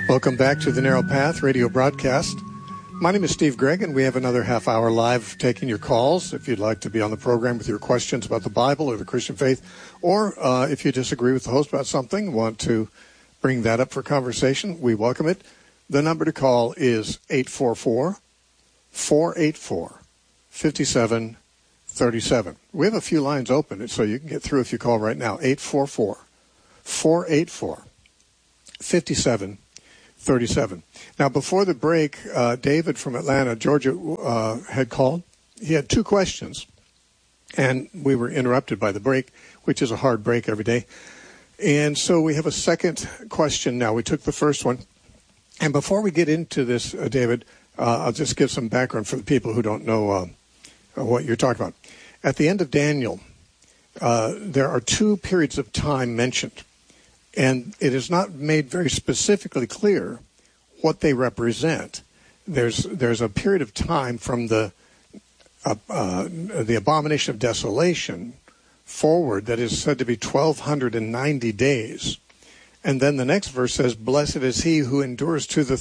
Welcome back to the Narrow Path radio broadcast. My name is Steve Gregg, and we have another half hour live taking your calls. If you'd like to be on the program with your questions about the Bible or the Christian faith, or if you disagree with the host about something, want to bring that up for conversation, we welcome it. The number to call is 844-484-5737. We have a few lines open, so you can get through if you call right now. 844-484-5737. Now, before the break, David from Atlanta, Georgia, had called. He had two questions, and we were interrupted by the break, which is a hard break every day. And so we have a second question now. We took the first one. And before we get into this, David, I'll just give some background for the people who don't know what you're talking about. At the end of Daniel, there are two periods of time mentioned. And it is not made very specifically clear what they represent. There's a period of time from the abomination of desolation forward that is said to be 1,290 days. And then the next verse says, "Blessed is he who endures to the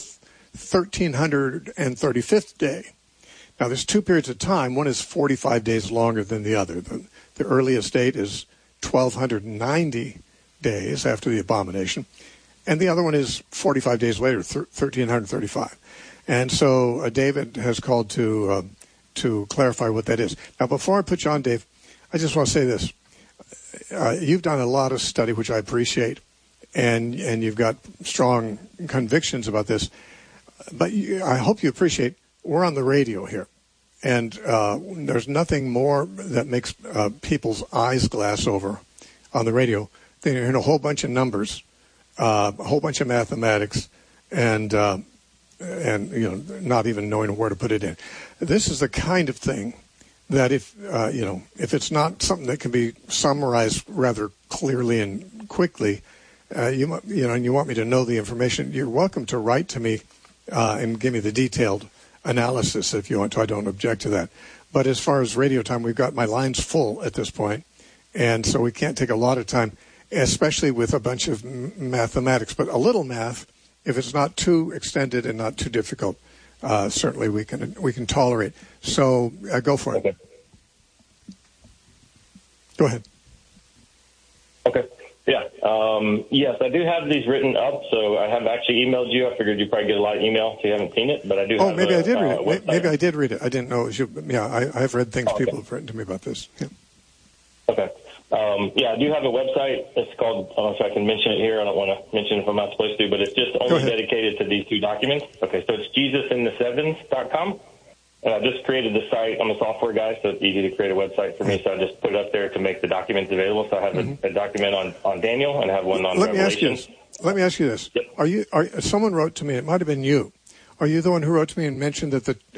1,335th day." Now, there's two periods of time. One is 45 days longer than the other. The earliest date is 1,290 days after the abomination, and the other one is 45 days later, 1,335. And so David has called to clarify what that is. Now, before I put you on, Dave, I just want to say this. You've done a lot of study, which I appreciate, and you've got strong convictions about this. But I hope you appreciate we're on the radio here, and there's nothing more that makes people's eyes glass over on the radio. They're hearing a whole bunch of numbers, a whole bunch of mathematics, and not even knowing where to put it in. This is the kind of thing that if it's not something that can be summarized rather clearly and quickly, and you want me to know the information, you're welcome to write to me and give me the detailed analysis if you want to. I don't object to that. But as far as radio time, we've got my lines full at this point, and so we can't take a lot of time, especially with a bunch of mathematics. But a little math, if it's not too extended and not too difficult, certainly we can tolerate. So go for it. Okay. Go ahead. Okay. Yeah. Yes, I do have these written up, so I have actually emailed you. I figured you'd probably get a lot of email, so you haven't seen it, but I do have maybe I did read it. Website. Maybe I did read it. I didn't know it was you. Yeah, I've read things people have written to me about this. Yeah. Okay. I do have a website. It's called, I don't know if I can mention it here. I don't want to mention it if I'm not supposed to, but it's just only dedicated to these two documents. Okay, so it's JesusInThe7s.com. And I just created the site. I'm a software guy, so it's easy to create a website for me. So I just put it up there to make the documents available. So I have a document on Daniel and I have one on Revelation. Let me ask you this. Yep. Someone wrote to me, it might have been you. Are you the one who wrote to me and mentioned that the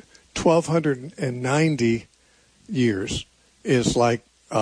1,290 years is like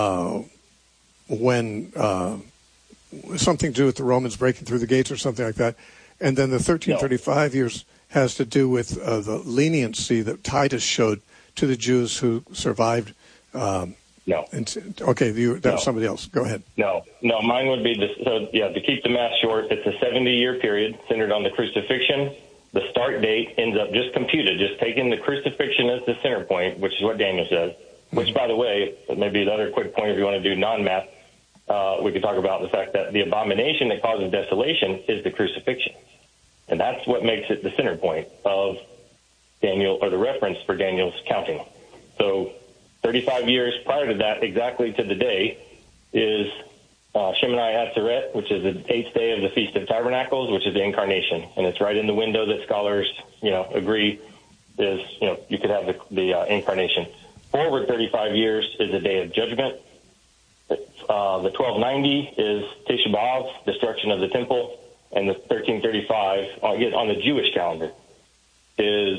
when something to do with the Romans breaking through the gates or something like that, and then the 1,335 years has to do with the leniency that Titus showed to the Jews who survived? No. Okay, that was somebody else. Go ahead. No, mine would be this. So, to keep the math short, it's a 70-year period centered on the crucifixion. The start date ends up just computed, just taking the crucifixion as the center point, which is what Daniel says. Which, by the way, maybe another quick point if you want to do non-math, we could talk about the fact that the abomination that causes desolation is the crucifixion. And that's what makes it the center point of Daniel, or the reference for Daniel's counting. So 35 years prior to that, exactly to the day, is Shemini Atzeret, which is the 8th day of the Feast of Tabernacles, which is the Incarnation. And it's right in the window that scholars, agree is, you could have the Incarnation. Forward 35 years is the Day of Judgment. The 1290 is Tisha B'Av, destruction of the temple, and the 1335 on the Jewish calendar is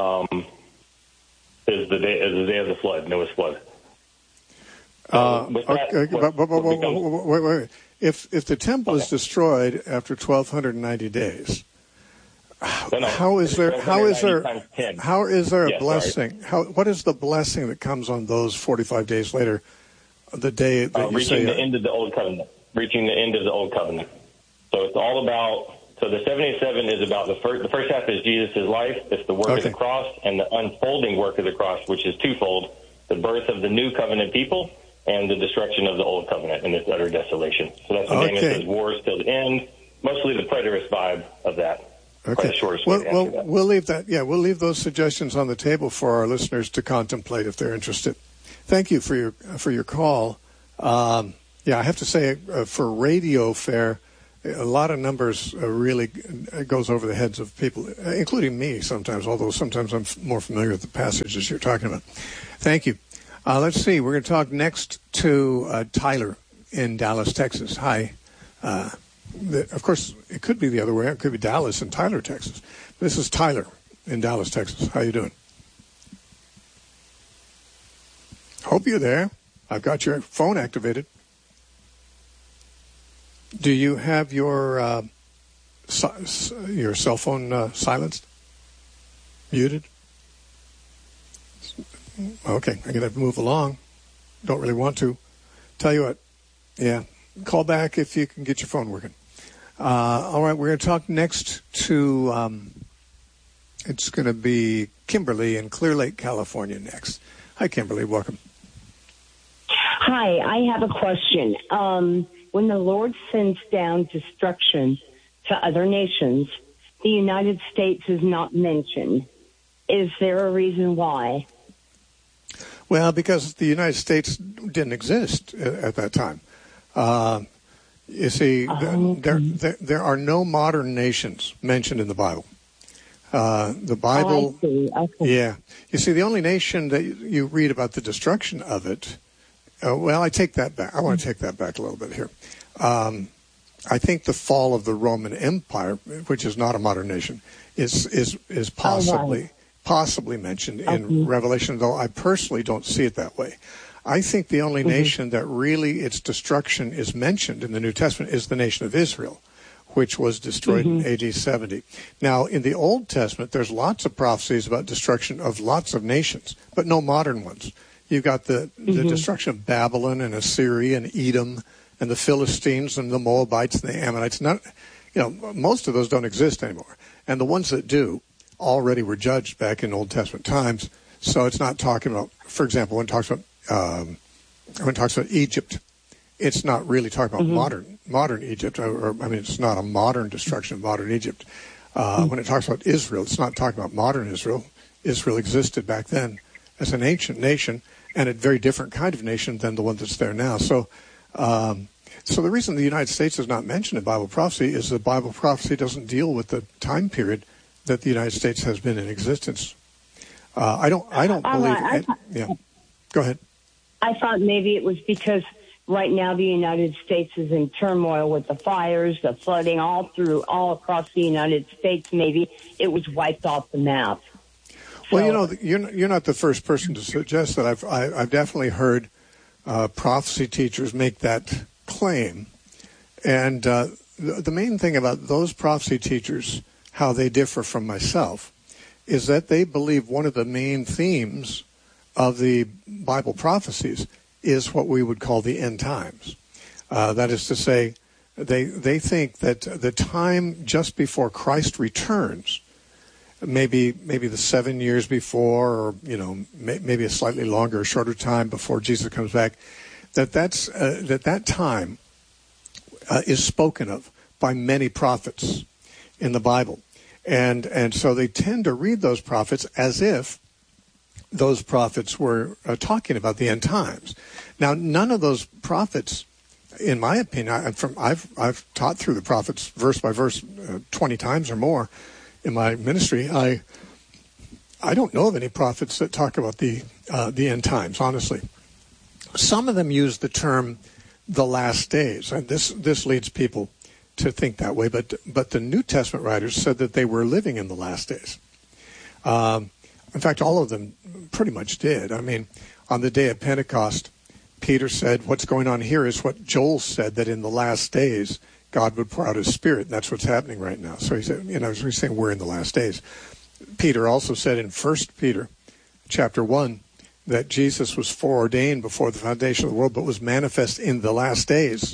the day of the flood, Noah's flood. Wait. If the temple is destroyed after 1,290 days, how is there a blessing? What is the blessing that comes on those 45 days later, the day that you say reaching the end of the old covenant? So it's all about So the 77 is about the first half is Jesus' life. It's the work of the cross and the unfolding work of the cross, which is twofold: the birth of the new covenant people and the destruction of the old covenant and its utter desolation. So that's what Daniel says, wars till the end. Mostly the preterist vibe of that. Okay. We'll leave that. Yeah, we'll leave those suggestions on the table for our listeners to contemplate if they're interested. Thank you for your call. I have to say, for radio fare, a lot of numbers really goes over the heads of people, including me sometimes, although sometimes I'm more familiar with the passages you're talking about. Thank you. Let's see. We're going to talk next to Tyler in Dallas, Texas. Hi. Of course, it could be the other way. It could be Dallas and Tyler, Texas. This is Tyler in Dallas, Texas. How you doing? Hope you're there. I've got your phone activated. Do you have your cell phone silenced? Muted? Okay, I'm going to have to move along. Don't really want to. Tell you what, call back if you can get your phone working. All right, we're going to talk next to, it's going to be Kimberly in Clear Lake, California next. Hi, Kimberly. Welcome. Hi, I have a question. When the Lord sends down destruction to other nations, the United States is not mentioned. Is there a reason why? Well, because the United States didn't exist at that time. You see, there are no modern nations mentioned in the Bible. The Bible, I see. Okay. Yeah. You see, the only nation that you read about the destruction of it, I take that back. I want to take that back a little bit here. I think the fall of the Roman Empire, which is not a modern nation, is possibly mentioned in Revelation, though I personally don't see it that way. I think the only nation that really its destruction is mentioned in the New Testament is the nation of Israel, which was destroyed in AD 70. Now, in the Old Testament, there's lots of prophecies about destruction of lots of nations, but no modern ones. You've got the destruction of Babylon and Assyria and Edom and the Philistines and the Moabites and the Ammonites. Most of those don't exist anymore. And the ones that do already were judged back in Old Testament times. So it's not talking about, for example, when it talks about Egypt, it's not really talking about modern Egypt. It's not a modern destruction of modern Egypt. When it talks about Israel, it's not talking about modern Israel. Israel existed back then as an ancient nation and a very different kind of nation than the one that's there now. So the reason the United States is not mentioned in Bible prophecy is that Bible prophecy doesn't deal with the time period that the United States has been in existence. I don't believe. Go ahead. I thought maybe it was because right now the United States is in turmoil with the fires, the flooding, all across the United States. Maybe it was wiped off the map. Well, you're not the first person to suggest that. I've definitely heard prophecy teachers make that claim, and the main thing about those prophecy teachers, how they differ from myself, is that they believe one of the main themes of the Bible prophecies is what we would call the end times. That is to say, they think that the time just before Christ returns, maybe the 7 years before, or maybe a slightly longer or shorter time before Jesus comes back, that time is spoken of by many prophets in the Bible, and so they tend to read those prophets as if those prophets were talking about the end times. Now, none of those prophets, in my opinion, I've taught through the prophets verse by verse 20 times or more in my ministry. I don't know of any prophets that talk about the end times, honestly. Some of them use the term the last days, and this leads people to think that way, but the New Testament writers said that they were living in the last days. In fact, all of them pretty much did. I mean, on the day of Pentecost, Peter said, what's going on here is what Joel said, that in the last days, God would pour out his Spirit. And that's what's happening right now. So he said, he's saying we're in the last days. Peter also said in 1 Peter chapter 1 that Jesus was foreordained before the foundation of the world, but was manifest in the last days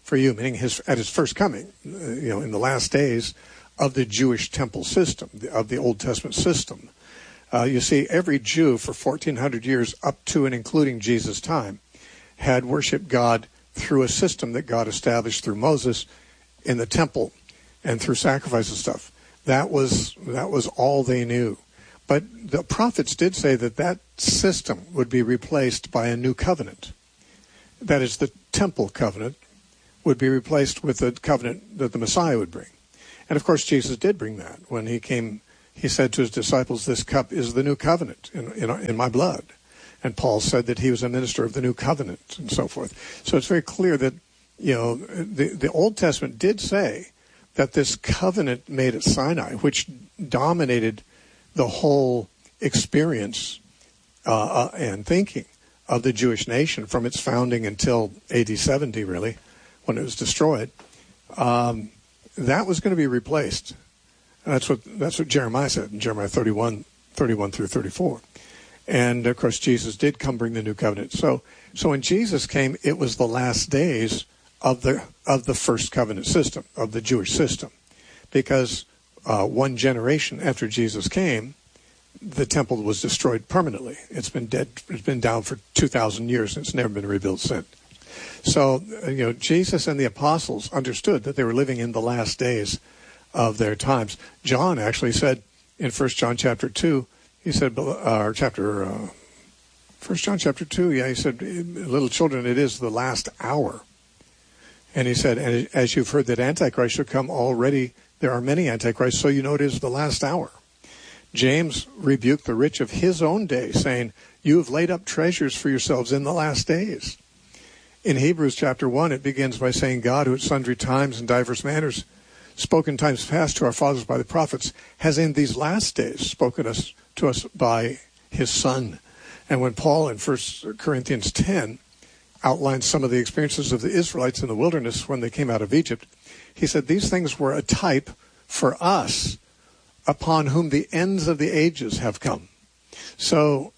for you, meaning at his first coming, in the last days of the Jewish temple system, of the Old Testament system. You see, every Jew for 1,400 years up to and including Jesus' time had worshipped God through a system that God established through Moses in the temple and through sacrifice and stuff. That was all they knew. But the prophets did say that system would be replaced by a new covenant. That is, the temple covenant would be replaced with the covenant that the Messiah would bring. And of course, Jesus did bring that. When he came, he said to his disciples, "This cup is the new covenant in my blood." And Paul said that he was a minister of the new covenant and so forth. So it's very clear that, the Old Testament did say that this covenant made at Sinai, which dominated the whole experience and thinking of the Jewish nation from its founding until AD 70, really, when it was destroyed, that was going to be replaced. And that's what Jeremiah said in Jeremiah 31 through 34. And of course, Jesus did come bring the new covenant. So when Jesus came, it was the last days of the first covenant system, of the Jewish system, because one generation after Jesus came, the temple was destroyed permanently. It's been dead. It's been down for 2,000 years, and it's never been rebuilt since. So, Jesus and the apostles understood that they were living in the last days of their times. John actually said in 1 John chapter 2, he said, 1 John chapter 2, he said, "Little children, it is the last hour." And he said, "And as you've heard that Antichrist should come already, there are many Antichrists, so you know it is the last hour." James rebuked the rich of his own day, saying, "You have laid up treasures for yourselves in the last days." In Hebrews chapter 1, it begins by saying, "God, who at sundry times and divers manners spoke in times past to our fathers by the prophets, has in these last days spoken to us by his Son." And when Paul in 1 Corinthians 10 outlines some of the experiences of the Israelites in the wilderness when they came out of Egypt, he said, "These things were a type for us, upon whom the ends of the ages have come." So,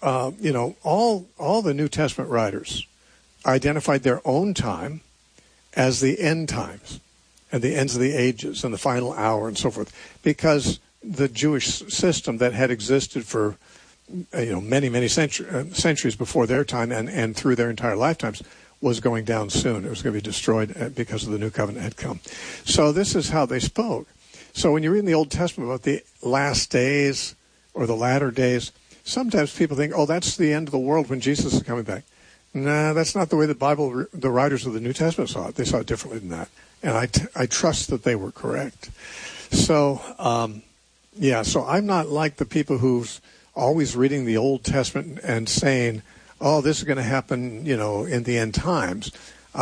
all the New Testament writers identified their own time as the end times and the ends of the ages and the final hour and so forth, because the Jewish system that had existed for many centuries before their time and through their entire lifetimes was going down soon. It was going to be destroyed because of the new covenant had come. So this is how they spoke. So when you read in the Old Testament about the last days or the latter days, sometimes people think, "Oh, that's the end of the world when Jesus is coming back." No, that's not the way the writers of the New Testament saw it. They saw it differently than that. And I trust that they were correct. So, so I'm not like the people who's always reading the Old Testament and saying, "Oh, this is going to happen, in the end times."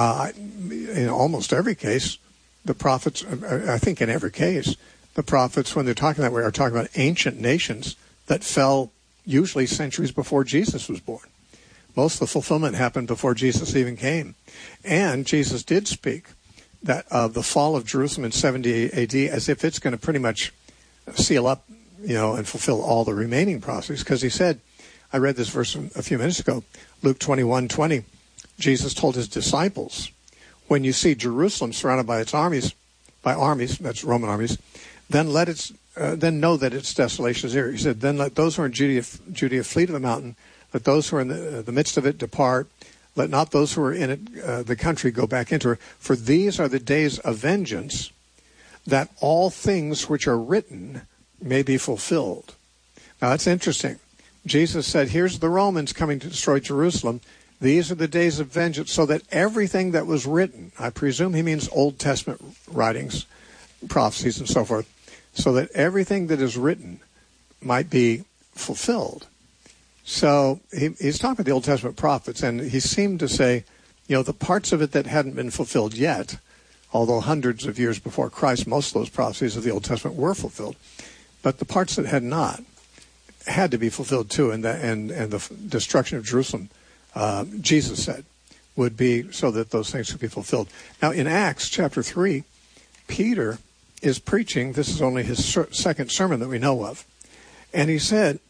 In almost every case, the prophets, I think in every case, the prophets, when they're talking that way, are talking about ancient nations that fell usually centuries before Jesus was born. Most of the fulfillment happened before Jesus even came. And Jesus did speak that of the fall of Jerusalem in 70 AD as if it's going to pretty much seal up, and fulfill all the remaining prophecies. Because he said, I read this verse a few minutes ago, Luke 21:20, Jesus told his disciples, "When you see Jerusalem surrounded by its armies, that's Roman armies, then know that its desolation is here." He said, "Then let those who are in Judea flee to the mountain. Let those who are in the midst of it depart. Let not those who are in it, the country, go back into her. For these are the days of vengeance, that all things which are written may be fulfilled." Now that's interesting. Jesus said, here's the Romans coming to destroy Jerusalem. These are the days of vengeance, so that everything that was written, I presume he means Old Testament writings, prophecies and so forth, so that everything that is written might be fulfilled. So he's talking about the Old Testament prophets, and he seemed to say, the parts of it that hadn't been fulfilled yet, although hundreds of years before Christ, most of those prophecies of the Old Testament were fulfilled, but the parts that had not had to be fulfilled too, and the destruction of Jerusalem, Jesus said, would be so that those things could be fulfilled. Now, in Acts chapter 3, Peter is preaching. This is only his second sermon that we know of. And he said,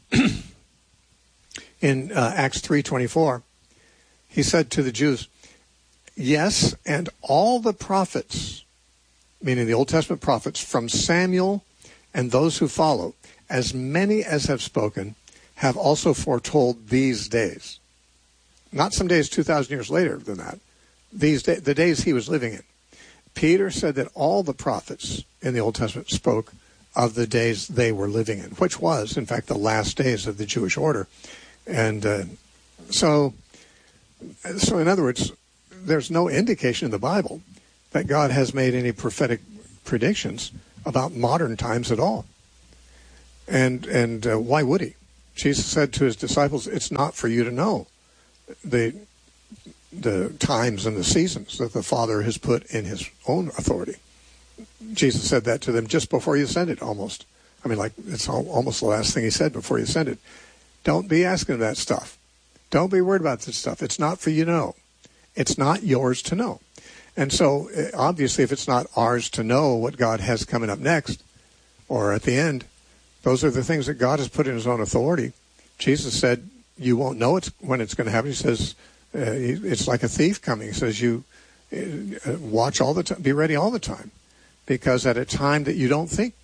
in Acts 3:24, he said to the Jews, Yes, and all the prophets, meaning the Old Testament prophets, from Samuel and those who follow, as many as have spoken, have also foretold these days. Not some days 2,000 years later than that. The days he was living in. Peter said that all the prophets in the Old Testament spoke of the days they were living in, which was, in fact, the last days of the Jewish order. And so in other words, there's no indication in the Bible that God has made any prophetic predictions about modern times at all. And why would he? Jesus said to his disciples, it's not for you to know the times and the seasons that the Father has put in his own authority. Jesus said that to them just before he ascended, almost. I mean, like, it's almost the last thing he said before he ascended. Don't be asking that stuff. Don't be worried about this stuff. It's not for you to know. It's not yours to know. And so, obviously, if it's not ours to know what God has coming up next or at the end, those are the things that God has put in his own authority. Jesus said, you won't know when it's going to happen. He says, it's like a thief coming. He says, you watch all the time, be ready all the time, because at a time that you don't think,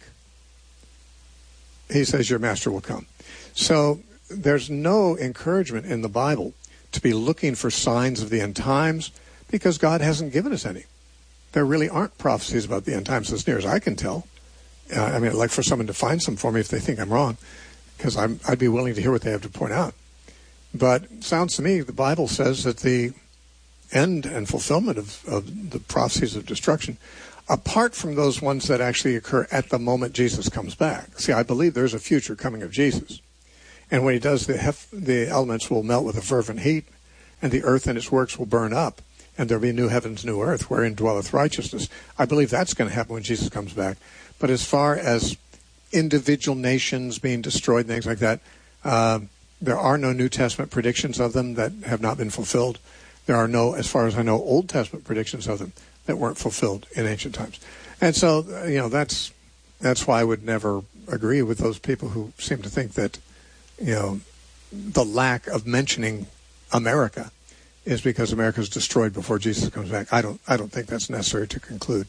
he says, your master will come. So there's no encouragement in the Bible to be looking for signs of the end times, because God hasn't given us any. There really aren't prophecies about the end times as near as I can tell. I mean, I'd like for someone to find some for me if they think I'm wrong, because I'd be willing to hear what they have to point out. But it sounds to me the Bible says that the end and fulfillment of the prophecies of destruction, apart from those ones that actually occur at the moment Jesus comes back. See, I believe there's a future coming of Jesus. And when he does, the elements will melt with a fervent heat, and the earth and its works will burn up, and there'll be new heavens, new earth, wherein dwelleth righteousness. I believe that's going to happen when Jesus comes back. But as far as individual nations being destroyed and things like that, there are no New Testament predictions of them that have not been fulfilled. There are no, as far as I know, Old Testament predictions of them that weren't fulfilled in ancient times. And so, that's why I would never agree with those people who seem to think that, the lack of mentioning America is because America is destroyed before Jesus comes back. I don't think that's necessary to conclude.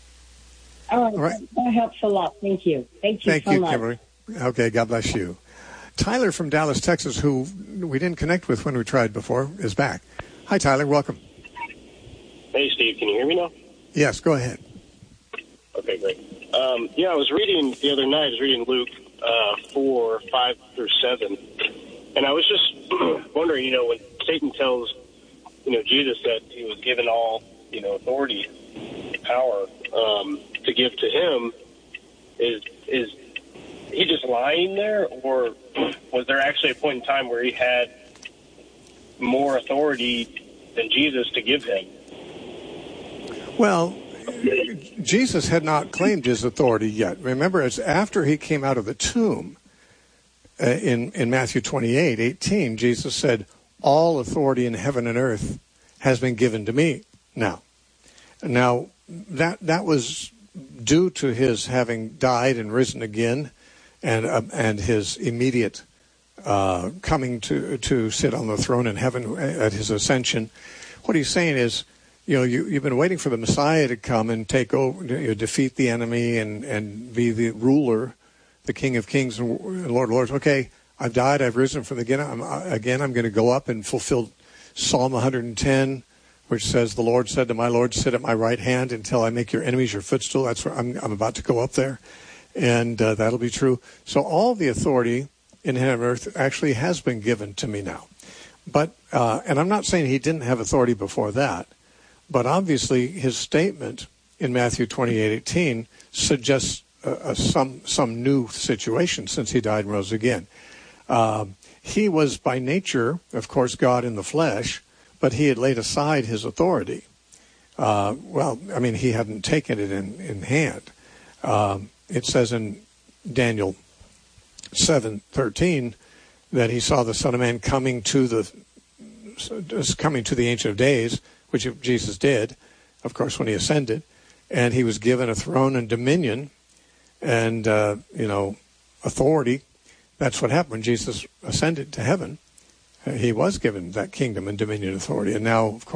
All right. That helps a lot. Thank you. Thank you so much. Kimberly. Okay, God bless you. Tyler from Dallas, Texas, who we didn't connect with when we tried before, is back. Hi, Tyler. Welcome. Hey, Steve. Can you hear me now? Yes, go ahead. Okay, great. I was reading the other night. I was reading Luke 4, 5 through 7. And I was just wondering, when Satan tells, Jesus that he was given all, authority, power to give to him, is he just lying there, or was there actually a point in time where he had more authority than Jesus to give him? Well, Jesus had not claimed his authority yet. Remember, it's after he came out of the tomb in Matthew 28:18, Jesus said, all authority in heaven and earth has been given to me now. Now, that was due to his having died and risen again, and his immediate coming to sit on the throne in heaven at his ascension. What he's saying is, you've been waiting for the Messiah to come and take over, defeat the enemy and be the ruler, the King of Kings and Lord of Lords. Okay, I've died, I've risen from the again. I'm going to go up and fulfill Psalm 110, which says, the Lord said to my Lord, sit at my right hand until I make your enemies your footstool. That's where I'm about to go up there. And that'll be true. So all the authority in heaven and earth actually has been given to me now. But, and I'm not saying he didn't have authority before that, but obviously his statement in Matthew 28:18 suggests some new situation since he died and rose again. He was by nature, of course, God in the flesh, but he had laid aside his authority. He hadn't taken it in hand. It says in Daniel 7:13 that he saw the Son of Man coming to the Ancient of Days, which Jesus did, of course, when he ascended, and he was given a throne and dominion and authority. That's what happened when Jesus ascended to heaven. He was given that kingdom and dominion authority, and now, of course,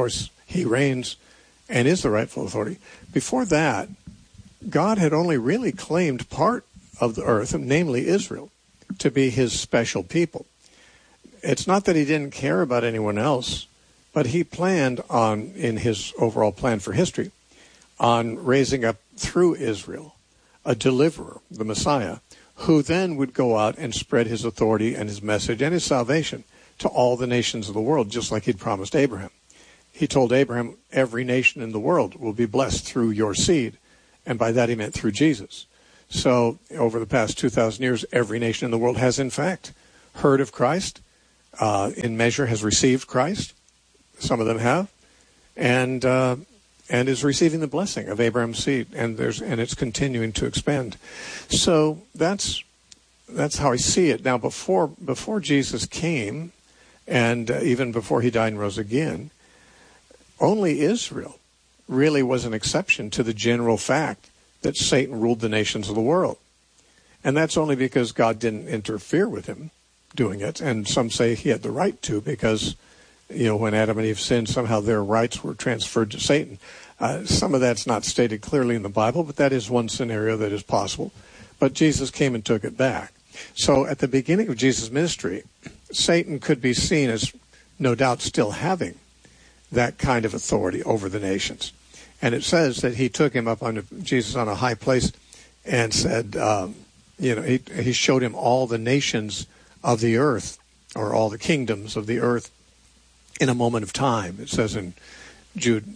He reigns and is the rightful authority. Before that, God had only really claimed part of the earth, namely Israel, to be his special people. It's not that he didn't care about anyone else, but he planned on, in his overall plan for history, on raising up through Israel a deliverer, the Messiah, who then would go out and spread his authority and his message and his salvation to all the nations of the world, just like he'd promised Abraham. He told Abraham, every nation in the world will be blessed through your seed, and by that he meant through Jesus. So over the past 2,000 years, every nation in the world has, in fact, heard of Christ, in measure has received Christ. Some of them have, and is receiving the blessing of Abraham's seed, and it's continuing to expand. So that's how I see it. Now, before Jesus came, and even before he died and rose again, only Israel really was an exception to the general fact that Satan ruled the nations of the world. And that's only because God didn't interfere with him doing it. And some say he had the right to, because, when Adam and Eve sinned, somehow their rights were transferred to Satan. Some of that's not stated clearly in the Bible, but that is one scenario that is possible. But Jesus came and took it back. So at the beginning of Jesus' ministry, Satan could be seen as no doubt still having that kind of authority over the nations. And it says that he took him up on Jesus on a high place and said, he showed him all the nations of the earth, or all the kingdoms of the earth, in a moment of time. It says in Luke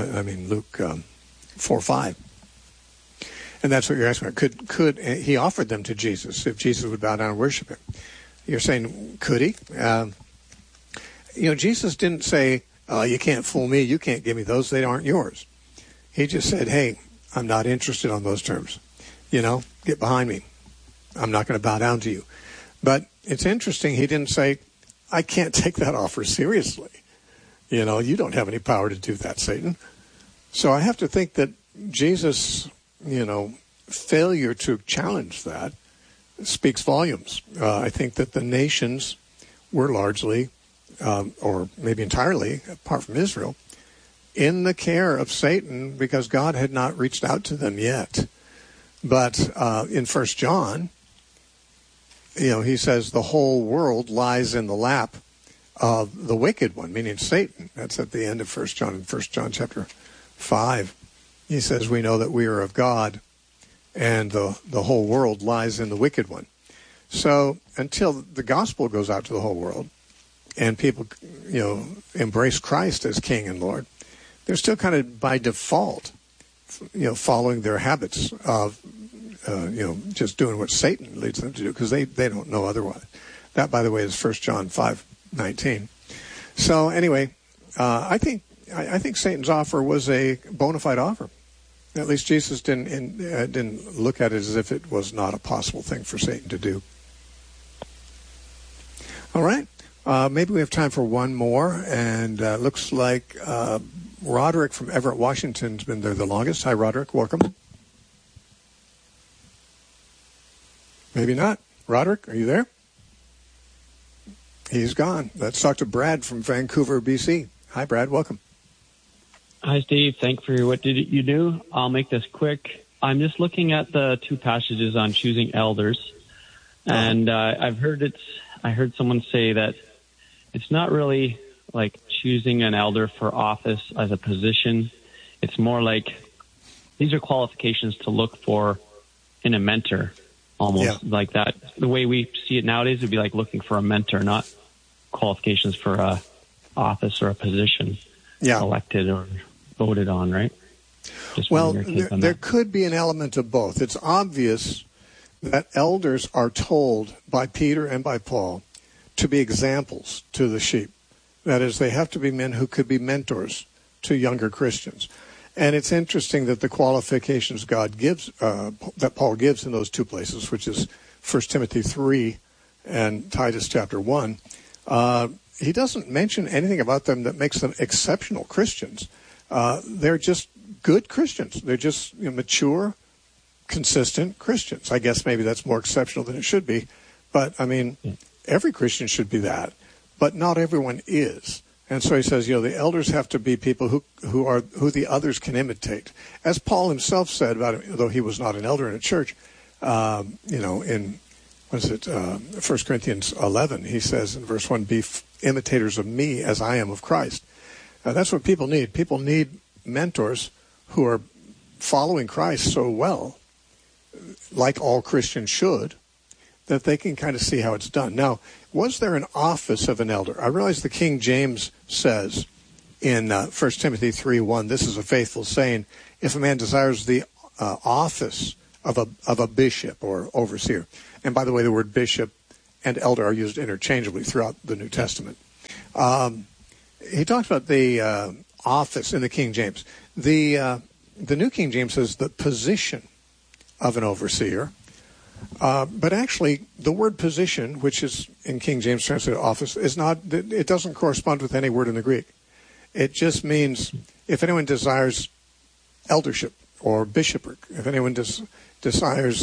4:5. And that's what you're asking about. Could he offered them to Jesus if Jesus would bow down and worship him? You're saying, could he? Jesus didn't say, you can't fool me, you can't give me those, they aren't yours. He just said, hey, I'm not interested on those terms. Get behind me. I'm not going to bow down to you. But it's interesting, he didn't say, I can't take that offer seriously. You don't have any power to do that, Satan. So I have to think that Jesus, failure to challenge that speaks volumes. I think that the nations were largely, or maybe entirely, apart from Israel, in the care of Satan because God had not reached out to them yet. But in 1 John, he says the whole world lies in the lap of the wicked one, meaning Satan. That's at the end of 1 John. In 1 John chapter 5, he says, we know that we are of God, and the whole world lies in the wicked one. So until the gospel goes out to the whole world, and people, embrace Christ as King and Lord, they're still kind of by default, following their habits of, just doing what Satan leads them to do, because they don't know otherwise. That, by the way, is 1 John 5:19. So anyway, I think Satan's offer was a bona fide offer. At least Jesus didn't look at it as if it was not a possible thing for Satan to do. All right. Maybe we have time for one more, and looks like Roderick from Everett, Washington's been there the longest. Hi, Roderick. Welcome. Maybe not. Roderick, are you there? He's gone. Let's talk to Brad from Vancouver, BC. Hi, Brad. Welcome. Hi, Steve. Thanks for what did you do. I'll make this quick. I'm just looking at the two passages on choosing elders, and I heard someone say that it's not really like choosing an elder for office as a position. It's more like these are qualifications to look for in a mentor, almost like that. The way we see it nowadays would be like looking for a mentor, not qualifications for a office or a position elected or voted on, right? Well, there could be an element of both. It's obvious that elders are told by Peter and by Paul to be examples to the sheep. That is, they have to be men who could be mentors to younger Christians. And it's interesting that the qualifications God gives, that Paul gives in those two places, which is 1 Timothy 3 and Titus chapter 1, he doesn't mention anything about them that makes them exceptional Christians. They're just good Christians. They're just mature, consistent Christians. I guess maybe that's more exceptional than it should be. But, I mean, every Christian should be that. But not everyone is. And so he says, the elders have to be people who the others can imitate. As Paul himself said about him, though he was not an elder in a church, in 1 Corinthians 11, he says in verse 1, be imitators of me as I am of Christ. That's what people need. People need mentors who are following Christ so well, like all Christians should, that they can kind of see how it's done. Now, was there an office of an elder? I realize the King James says in 1 Timothy 3:1, this is a faithful saying, if a man desires the office of a bishop or overseer. And by the way, the word bishop and elder are used interchangeably throughout the New Testament. He talks about the office in the King James. The New King James says the position of an overseer. But actually, the word position, which is in King James translated office, it doesn't correspond with any word in the Greek. It just means if anyone desires eldership or bishopric, if anyone desires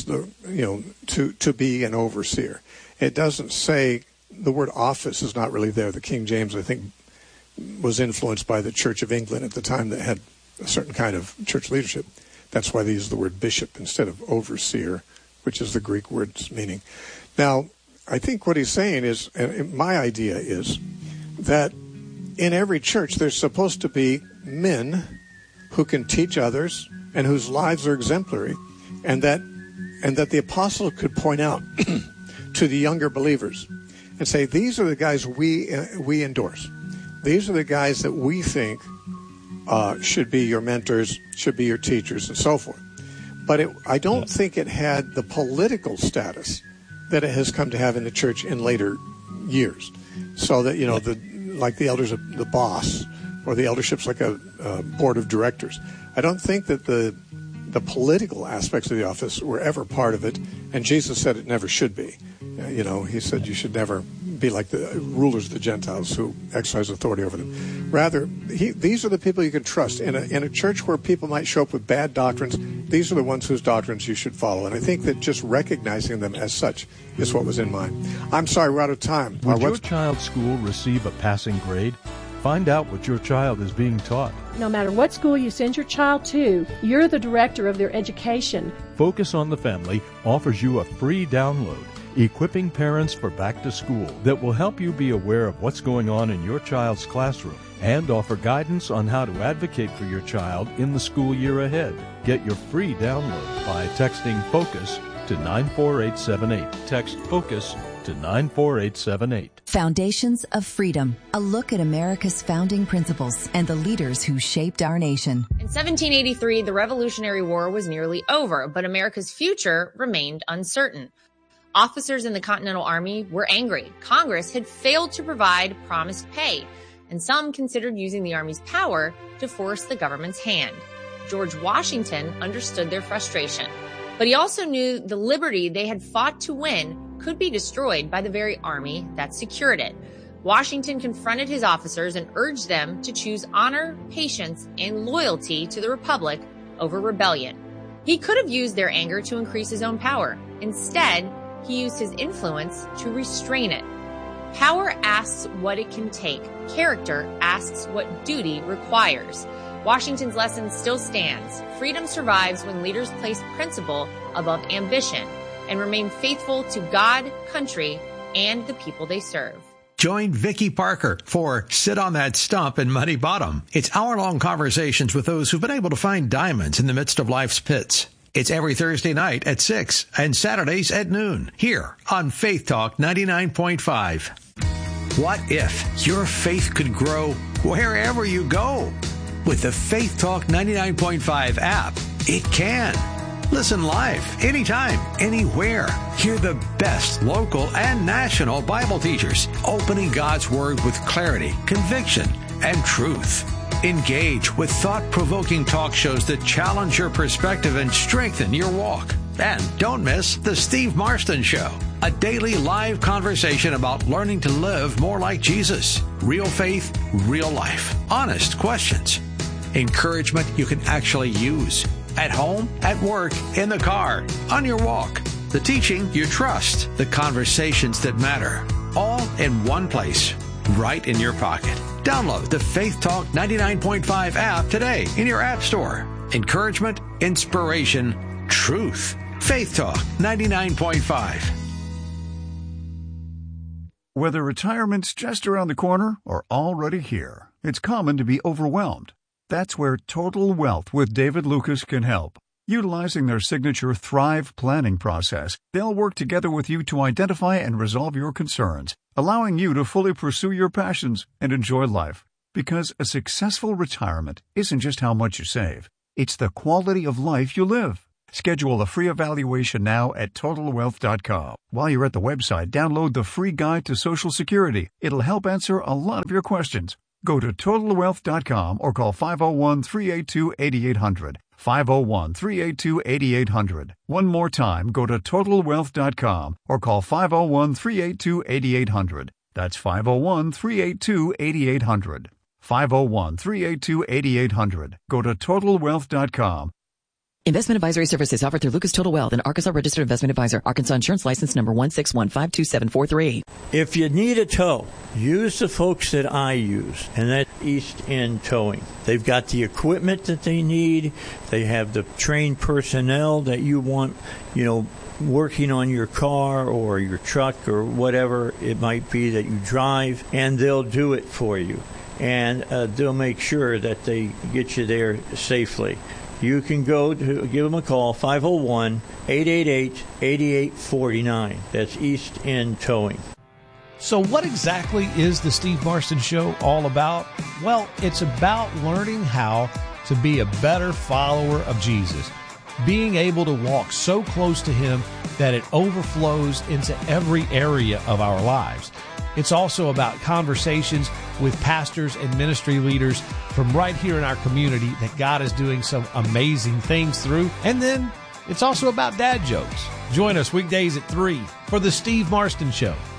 to be an overseer. It doesn't say, the word office is not really there. The King James, I think, was influenced by the Church of England at the time that had a certain kind of church leadership. That's why they use the word bishop instead of overseer, which is the Greek word's meaning. Now, I think what he's saying is, and my idea is, that in every church there's supposed to be men who can teach others and whose lives are exemplary, and that the apostle could point out to the younger believers and say, these are the guys we endorse. These are the guys that we think should be your mentors, should be your teachers, and so forth. But I don't think it had the political status that it has come to have in the church in later years. So that, like the elders of the boss, or the eldership's like a board of directors. I don't think that the political aspects of the office were ever part of it, and Jesus said it never should be. He said you should never be like the rulers of the Gentiles who exercise authority over them. Rather, these are the people you can trust. In a church where people might show up with bad doctrines, these are the ones whose doctrines you should follow. And I think that just recognizing them as such is what was in mind. I'm sorry, we're out of time. Would your child's school receive a passing grade? Find out what your child is being taught. No matter what school you send your child to, you're the director of their education. Focus on the Family offers you a free download, Equipping Parents for Back to School, that will help you be aware of what's going on in your child's classroom and offer guidance on how to advocate for your child in the school year ahead. Get your free download by texting FOCUS to 94878. Text FOCUS to 94878. Foundations of Freedom, a look at America's founding principles and the leaders who shaped our nation. In 1783, the Revolutionary War was nearly over, but America's future remained uncertain. Officers in the Continental Army were angry. Congress had failed to provide promised pay, and some considered using the Army's power to force the government's hand. George Washington understood their frustration, but he also knew the liberty they had fought to win could be destroyed by the very army that secured it. Washington confronted his officers and urged them to choose honor, patience, and loyalty to the Republic over rebellion. He could have used their anger to increase his own power. Instead, he used his influence to restrain it. Power asks what it can take. Character asks what duty requires. Washington's lesson still stands. Freedom survives when leaders place principle above ambition and remain faithful to God, country, and the people they serve. Join Vicki Parker for Sit on That Stump in Muddy Bottom. It's hour-long conversations with those who've been able to find diamonds in the midst of life's pits. It's every Thursday night at 6 and Saturdays at noon here on Faith Talk 99.5. What if your faith could grow wherever you go? With the Faith Talk 99.5 app, it can. Listen live, anytime, anywhere. Hear the best local and national Bible teachers opening God's Word with clarity, conviction, and truth. Engage with thought-provoking talk shows that challenge your perspective and strengthen your walk. And don't miss The Steve Marston Show, a daily live conversation about learning to live more like Jesus. Real faith, real life. Honest questions. Encouragement you can actually use. At home, at work, in the car, on your walk. The teaching you trust. The conversations that matter. All in one place, right in your pocket. Download the Faith Talk 99.5 app today in your app store. Encouragement, inspiration, truth. Faith Talk 99.5. Whether retirement's just around the corner or already here, it's common to be overwhelmed. That's where Total Wealth with David Lucas can help. Utilizing their signature Thrive planning process, they'll work together with you to identify and resolve your concerns, allowing you to fully pursue your passions and enjoy life. Because a successful retirement isn't just how much you save, it's the quality of life you live. Schedule a free evaluation now at TotalWealth.com. While you're at the website, download the free guide to Social Security. It'll help answer a lot of your questions. Go to TotalWealth.com or call 501-382-8800. 501-382-8800. One more time, go to TotalWealth.com or call 501-382-8800. That's 501-382-8800. 501-382-8800. Go to TotalWealth.com. Investment advisory services offered through Lucas Total Wealth, an Arkansas registered investment advisor. Arkansas Insurance License number 1615273. If you need a tow, use the folks that I use, and that's East End Towing. They've got the equipment that they need. They have the trained personnel that you want, working on your car or your truck or whatever it might be that you drive, and they'll do it for you. And they'll make sure that they get you there safely. You can give them a call, 501-888-8849. That's East End Towing. So what exactly is the Steve Marston Show all about? Well, it's about learning how to be a better follower of Jesus, being able to walk so close to Him that it overflows into every area of our lives. It's also about conversations with pastors and ministry leaders from right here in our community that God is doing some amazing things through. And then it's also about dad jokes. Join us weekdays at 3 for the Steve Marston Show.